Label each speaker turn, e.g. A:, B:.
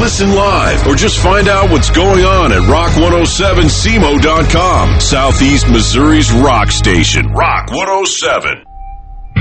A: listen live, or just find out what's going on at rock107semo.com. Southeast Missouri's rock station, Rock 107.